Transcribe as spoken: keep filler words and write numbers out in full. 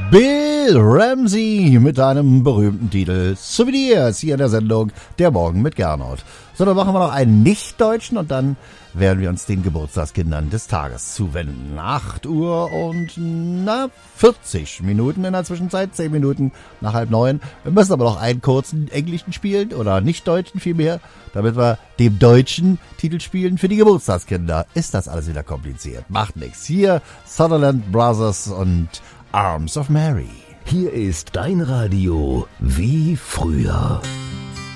Bill Ramsey mit einem berühmten Titel Souvenirs hier in der Sendung Der Morgen mit Gernot. So, dann machen wir noch einen Nicht-Deutschen und dann werden wir uns den Geburtstagskindern des Tages zuwenden. acht Uhr und na, vierzig Minuten in der Zwischenzeit, zehn Minuten nach halb neun. Wir müssen aber noch einen kurzen englischen spielen oder Nicht-Deutschen vielmehr, damit wir dem deutschen Titel spielen für die Geburtstagskinder. Ist das alles wieder kompliziert? Macht nichts. Hier Sutherland Brothers und Arms of Mary. Hier ist dein Radio wie früher.